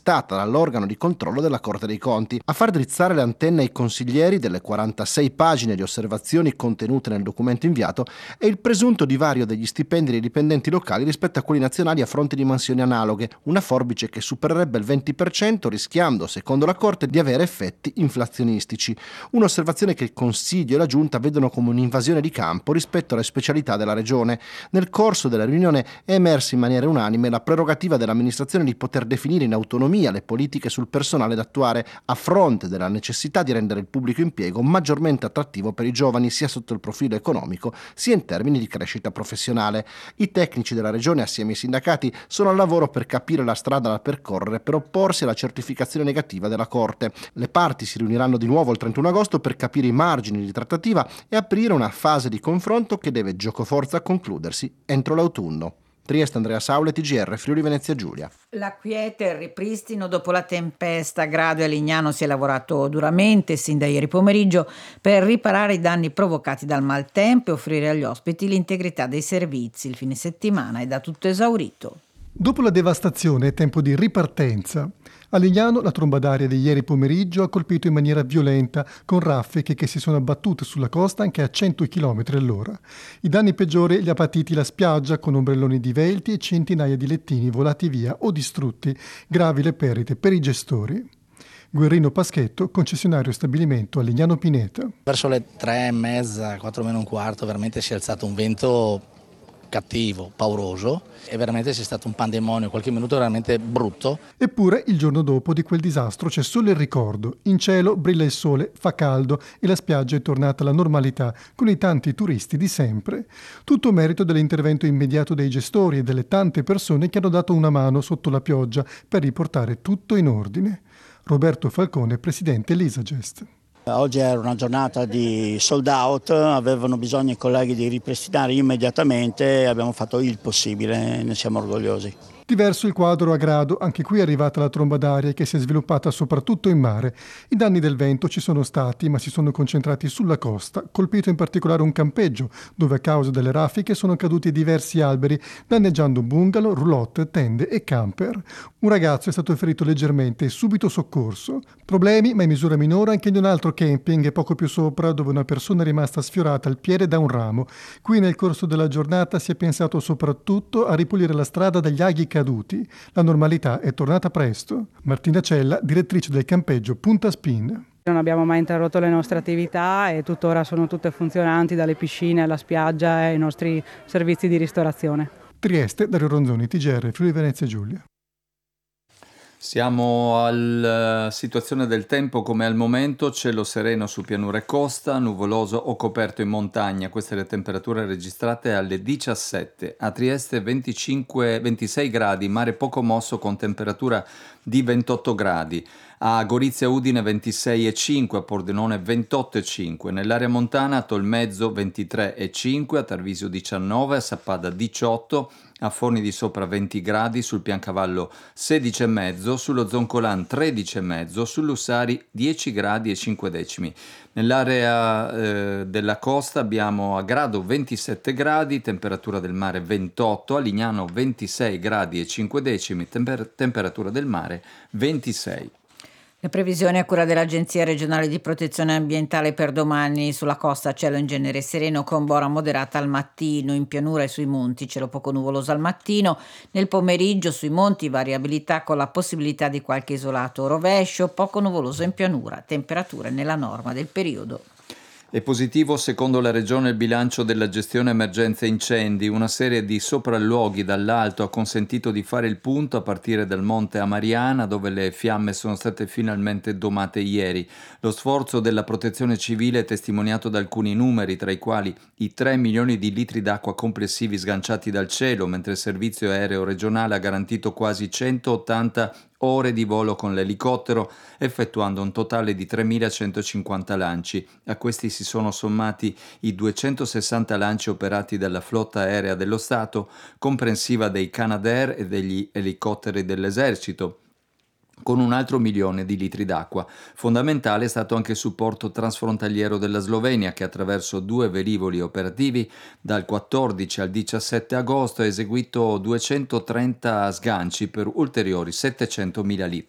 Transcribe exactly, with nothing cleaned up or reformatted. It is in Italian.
contestata dall'organo di controllo della Corte dei Conti. A far drizzare le antenne ai consiglieri delle quarantasei pagine di osservazioni contenute nel documento inviato è il presunto divario degli stipendi dei dipendenti locali rispetto a quelli nazionali a fronte di mansioni analoghe, una forbice che supererebbe il venti per cento, rischiando, secondo la Corte, di avere effetti inflazionistici. Un'osservazione che il Consiglio e la Giunta vedono come un'invasione di campo rispetto alle specialità della Regione. Nel corso della riunione è emersa in maniera unanime la prerogativa dell'amministrazione di poter definire in autonomia le politiche sul personale da attuare, a fronte della necessità di rendere il pubblico impiego maggiormente attrattivo per i giovani sia sotto il profilo economico sia in termini di crescita professionale. I tecnici della Regione assieme ai sindacati sono al lavoro per capire la strada da percorrere per opporsi alla certificazione negativa della Corte. Le parti si riuniranno di nuovo il trentuno agosto per capire i margini di trattativa e aprire una fase di confronto che deve giocoforza concludersi entro l'autunno. Trieste, Andrea Saule, T G R, Friuli Venezia Giulia. La quiete e il ripristino dopo la tempesta. A Grado e a Lignano si è lavorato duramente sin da ieri pomeriggio per riparare i danni provocati dal maltempo e offrire agli ospiti l'integrità dei servizi. Il fine settimana è da tutto esaurito. Dopo la devastazione è tempo di ripartenza. A Lignano la tromba d'aria di ieri pomeriggio ha colpito in maniera violenta, con raffiche che si sono abbattute sulla costa anche a cento chilometri all'ora. I danni peggiori li ha patiti la spiaggia, con ombrelloni divelti e centinaia di lettini volati via o distrutti. Gravi le perdite per i gestori. Guerrino Paschetto, concessionario stabilimento a Lignano Pineta. Verso le tre e mezza, quattro meno un quarto, veramente si è alzato un vento cattivo, pauroso, e veramente c'è stato un pandemonio, qualche minuto veramente brutto. Eppure il giorno dopo di quel disastro c'è solo il ricordo. In cielo brilla il sole, fa caldo e la spiaggia è tornata alla normalità con i tanti turisti di sempre. Tutto merito dell'intervento immediato dei gestori e delle tante persone che hanno dato una mano sotto la pioggia per riportare tutto in ordine. Roberto Falcone, presidente Elisagest. Oggi era una giornata di sold out, avevano bisogno i colleghi di ripristinare immediatamente e abbiamo fatto il possibile, ne siamo orgogliosi. Diverso il quadro a Grado, anche qui è arrivata la tromba d'aria che si è sviluppata soprattutto in mare. I danni del vento ci sono stati, ma si sono concentrati sulla costa, colpito in particolare un campeggio, dove a causa delle raffiche sono caduti diversi alberi, danneggiando bungalow, roulotte, tende e camper. Un ragazzo è stato ferito leggermente e subito soccorso. Problemi, ma in misura minore, anche in un altro camping poco più sopra, dove una persona è rimasta sfiorata al piede da un ramo. Qui nel corso della giornata si è pensato soprattutto a ripulire la strada dagli aghi caduti. La normalità è tornata presto. Martina Cella, direttrice del campeggio Punta Spin. Non abbiamo mai interrotto le nostre attività e tuttora sono tutte funzionanti, dalle piscine alla spiaggia e ai nostri servizi di ristorazione. Trieste, Dario Ronzoni, T G R, Friuli Venezia Giulia. Siamo alla situazione del tempo come al momento, cielo sereno su pianura e costa, nuvoloso o coperto in montagna, queste le temperature registrate alle diciassette, a Trieste venticinque, ventisei gradi, mare poco mosso con temperatura di ventotto gradi, a Gorizia Udine ventisei e cinque, a Pordenone ventotto e cinque, nell'area montana a Tolmezzo ventitré e cinque, a Tarvisio diciannove, a Sappada diciotto, a Forni di Sopra venti gradi, sul Piancavallo sedici e mezzo, sullo Zoncolan tredici e mezzo, sull'Ussari dieci gradi e cinque decimi. Nell'area eh, della costa abbiamo a Grado ventisette gradi, temperatura del mare ventotto, a Lignano ventisei gradi e cinque decimi, temper- temperatura del mare ventisei. Le previsioni a cura dell'Agenzia regionale di protezione ambientale per domani: sulla costa cielo in genere sereno con bora moderata al mattino, in pianura e sui monti cielo poco nuvoloso al mattino, nel pomeriggio sui monti variabilità con la possibilità di qualche isolato rovescio, poco nuvoloso in pianura, temperature nella norma del periodo. È positivo secondo la Regione il bilancio della gestione emergenza incendi. Una serie di sopralluoghi dall'alto ha consentito di fare il punto a partire dal Monte Amariana, dove le fiamme sono state finalmente domate ieri. Lo sforzo della protezione civile è testimoniato da alcuni numeri, tra i quali i tre milioni di litri d'acqua complessivi sganciati dal cielo, mentre il servizio aereo regionale ha garantito quasi centottanta ore di volo con l'elicottero, effettuando un totale di tremilacentocinquanta lanci. A questi si sono sommati i duecentosessanta lanci operati dalla flotta aerea dello Stato, comprensiva dei Canadair e degli elicotteri dell'esercito, con un altro milione di litri d'acqua. Fondamentale è stato anche il supporto transfrontaliero della Slovenia, che attraverso due velivoli operativi dal quattordici al diciassette agosto ha eseguito duecentotrenta sganci per ulteriori settecentomila litri.